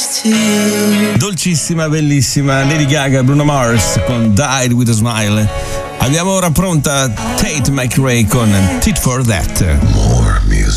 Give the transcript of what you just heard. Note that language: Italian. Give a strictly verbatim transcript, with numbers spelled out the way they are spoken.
Dolcissima, bellissima Lady Gaga, Bruno Mars con Died with a Smile. Abbiamo ora pronta Tate McRae con Tit for That.